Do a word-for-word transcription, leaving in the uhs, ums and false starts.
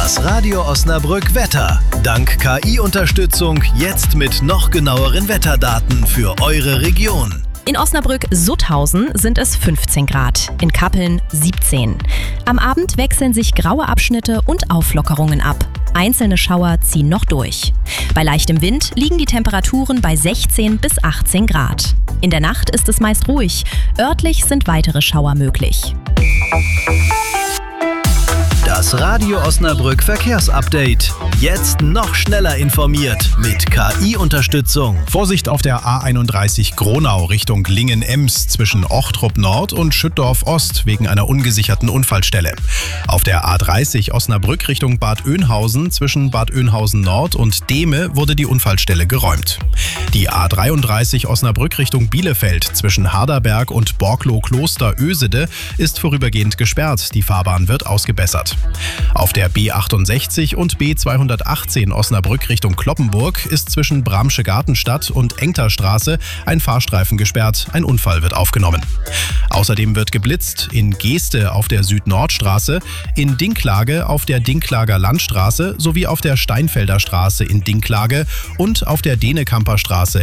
Das Radio Osnabrück Wetter. Dank K I-Unterstützung jetzt mit noch genaueren Wetterdaten für eure Region. In Osnabrück-Sutthausen sind es fünfzehn Grad, in Kappeln siebzehn. Am Abend wechseln sich graue Abschnitte und Auflockerungen ab. Einzelne Schauer ziehen noch durch. Bei leichtem Wind liegen die Temperaturen bei sechzehn bis achtzehn Grad. In der Nacht ist es meist ruhig. Örtlich sind weitere Schauer möglich. Das Radio Osnabrück Verkehrsupdate. Jetzt noch schneller informiert mit K I-Unterstützung. Vorsicht auf der A einunddreißig Gronau Richtung Lingen-Ems zwischen Ochtrup Nord und Schüttorf Ost wegen einer ungesicherten Unfallstelle. Auf der A dreißig Osnabrück Richtung Bad Oeynhausen zwischen Bad Oeynhausen Nord und Dehme wurde die Unfallstelle geräumt. Die A dreiunddreißig Osnabrück Richtung Bielefeld zwischen Harderberg und Borklow-Kloster-Ösede ist vorübergehend gesperrt. Die Fahrbahn wird ausgebessert. Auf der B achtundsechzig und B zweihundertachtzehn Osnabrück Richtung Cloppenburg ist zwischen Bramsche Gartenstadt und Engterstraße ein Fahrstreifen gesperrt. Ein Unfall wird aufgenommen. Außerdem wird geblitzt in Geeste auf der Süd-Nord-Straße, in Dinklage auf der Dinklager Landstraße sowie auf der Steinfelder Straße in Dinklage und auf der Denekamper Straße